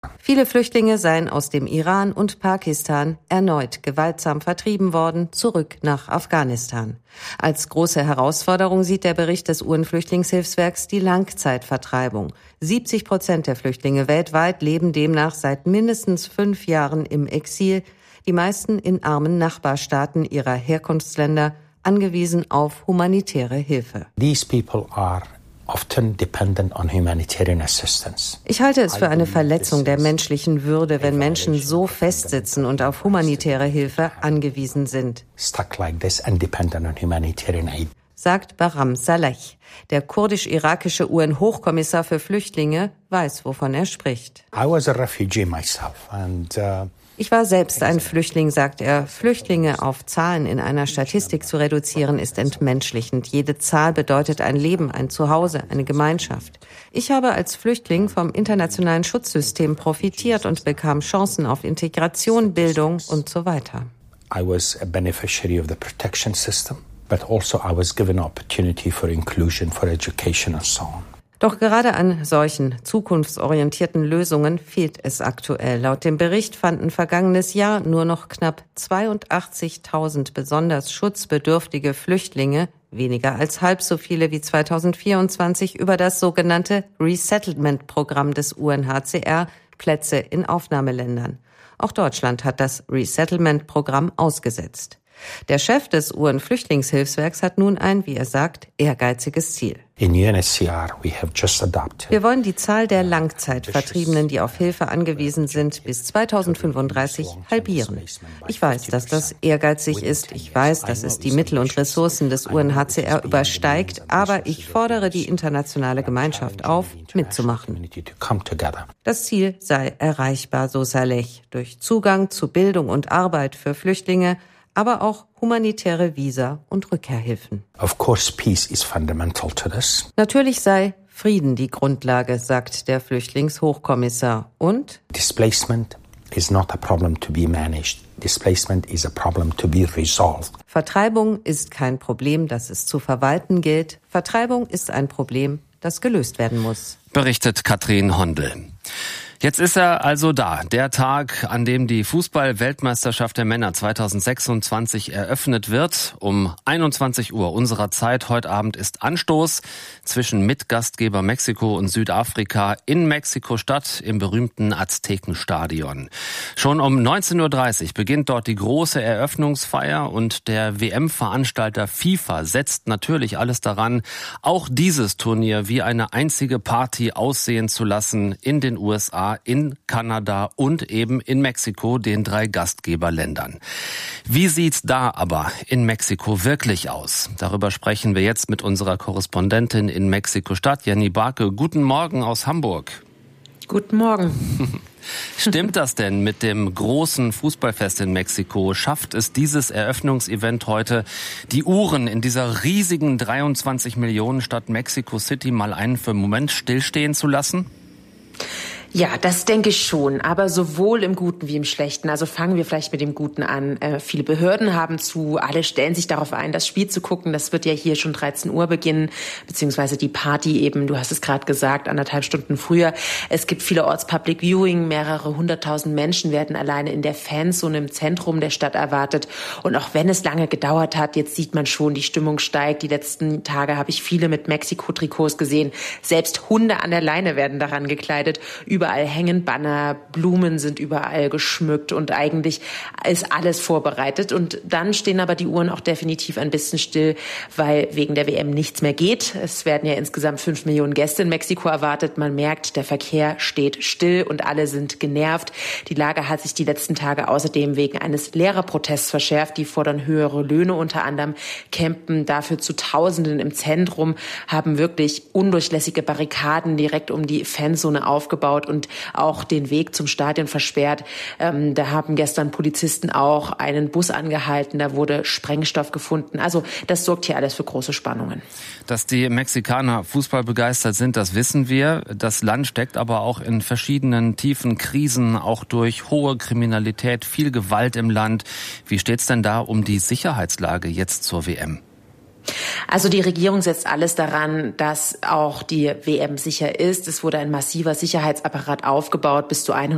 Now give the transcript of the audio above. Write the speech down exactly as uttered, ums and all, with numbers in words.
Viele Flüchtlinge seien aus dem Iran und Pakistan erneut gewaltsam vertrieben worden, zurück nach Afghanistan. Als große Herausforderung sieht der Bericht des U N-Flüchtlingshilfswerks die Langzeitvertreibung. siebzig Prozent der Flüchtlinge weltweit leben demnach seit mindestens fünf Jahren im Exil, die meisten in armen Nachbarstaaten ihrer Herkunftsländer, angewiesen auf humanitäre Hilfe. These people are often dependent on humanitarian assistance. Ich halte es für eine Verletzung der menschlichen Würde, wenn Menschen so festsitzen und auf humanitäre Hilfe angewiesen sind, Stuck like this and dependent on humanitarian aid. sagt Bahram Saleh. Der kurdisch-irakische U N-Hochkommissar für Flüchtlinge weiß, wovon er spricht. I was a refugee myself and uh, Ich war selbst ein Flüchtling, sagt er. Flüchtlinge auf Zahlen in einer Statistik zu reduzieren, ist entmenschlichend. Jede Zahl bedeutet ein Leben, ein Zuhause, eine Gemeinschaft. Ich habe als Flüchtling vom internationalen Schutzsystem profitiert und bekam Chancen auf Integration, Bildung und so weiter. I was a beneficiary of the protection system, but also I was given opportunity for inclusion, for education and so on. Doch gerade an solchen zukunftsorientierten Lösungen fehlt es aktuell. Laut dem Bericht fanden vergangenes Jahr nur noch knapp zweiundachtzigtausend besonders schutzbedürftige Flüchtlinge, weniger als halb so viele wie zweitausendvierundzwanzig, über das sogenannte Resettlement-Programm des U N H C R Plätze in Aufnahmeländern. Auch Deutschland hat das Resettlement-Programm ausgesetzt. Der Chef des U N-Flüchtlingshilfswerks hat nun ein, wie er sagt, ehrgeiziges Ziel. In U N H C R we have just adopted. Wir wollen die Zahl der Langzeitvertriebenen, die auf Hilfe angewiesen sind, bis zweitausendfünfunddreißig halbieren. Ich weiß, dass das ehrgeizig ist. Ich weiß, dass es die Mittel und Ressourcen des U N H C R übersteigt. Aber ich fordere die internationale Gemeinschaft auf, mitzumachen. Das Ziel sei erreichbar, so Saleh, durch Zugang zu Bildung und Arbeit für Flüchtlinge, aber auch humanitäre Visa und Rückkehrhilfen. Of course, peace is fundamental to this. Natürlich sei Frieden die Grundlage, sagt der Flüchtlingshochkommissar. Und Displacement is not a problem to be managed. Displacement is a problem to be resolved. Vertreibung ist kein Problem, das es zu verwalten gilt. Vertreibung ist ein Problem, das gelöst werden muss. Berichtet Katrin Hondel. Jetzt ist er also da, der Tag, an dem die Fußball-Weltmeisterschaft der Männer zweitausendsechsundzwanzig eröffnet wird. Um einundzwanzig Uhr unserer Zeit heute Abend ist Anstoß zwischen Mitgastgeber Mexiko und Südafrika in Mexiko-Stadt im berühmten Aztekenstadion. Schon um neunzehn Uhr dreißig beginnt dort die große Eröffnungsfeier und der W M-Veranstalter FIFA setzt natürlich alles daran, auch dieses Turnier wie eine einzige Party aussehen zu lassen in den U S A, in Kanada und eben in Mexiko, den drei Gastgeberländern. Wie sieht's da aber in Mexiko wirklich aus? Darüber sprechen wir jetzt mit unserer Korrespondentin in Mexiko-Stadt, Jenny Barke. Guten Morgen aus Hamburg. Guten Morgen. Stimmt das denn mit dem großen Fußballfest in Mexiko? Schafft es dieses Eröffnungsevent heute, die Uhren in dieser riesigen dreiundzwanzig Millionen Stadt Mexico City mal einen für einen Moment stillstehen zu lassen? Ja, das denke ich schon, aber sowohl im Guten wie im Schlechten. Also fangen wir vielleicht mit dem Guten an. Äh, viele Behörden haben zu, alle stellen sich darauf ein, das Spiel zu gucken. Das wird ja hier schon dreizehn Uhr beginnen, beziehungsweise die Party eben, du hast es gerade gesagt, anderthalb Stunden früher. Es gibt vielerorts Public Viewing, mehrere hunderttausend Menschen werden alleine in der Fanzone im Zentrum der Stadt erwartet. Und auch wenn es lange gedauert hat, jetzt sieht man schon, die Stimmung steigt. Die letzten Tage habe ich viele mit Mexiko-Trikots gesehen. Selbst Hunde an der Leine werden daran gekleidet. Überall hängen Banner, Blumen sind überall geschmückt und eigentlich ist alles vorbereitet. Und dann stehen aber die Uhren auch definitiv ein bisschen still, weil wegen der W M nichts mehr geht. Es werden ja insgesamt fünf Millionen Gäste in Mexiko erwartet. Man merkt, der Verkehr steht still und alle sind genervt. Die Lage hat sich die letzten Tage außerdem wegen eines Lehrerprotests verschärft. Die fordern höhere Löhne unter anderem, campen dafür zu Tausenden im Zentrum, haben wirklich undurchlässige Barrikaden direkt um die Fanzone aufgebaut und auch den Weg zum Stadion versperrt. Ähm, da haben gestern Polizisten auch einen Bus angehalten, da wurde Sprengstoff gefunden. Also das sorgt hier alles für große Spannungen. Dass die Mexikaner Fußball begeistert sind, das wissen wir. Das Land steckt aber auch in verschiedenen tiefen Krisen, auch durch hohe Kriminalität, viel Gewalt im Land. Wie steht's denn da um die Sicherheitslage jetzt zur W M? Also die Regierung setzt alles daran, dass auch die W M sicher ist. Es wurde ein massiver Sicherheitsapparat aufgebaut, bis zu